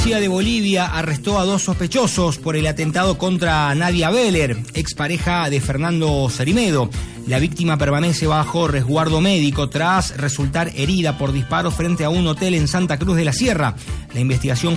La policía de Bolivia arrestó a 2 sospechosos por el atentado contra Nadia Beller, expareja de Fernando Cerimedo. La víctima permanece bajo resguardo médico tras resultar herida por disparos frente a un hotel en Santa Cruz de la Sierra. La investigación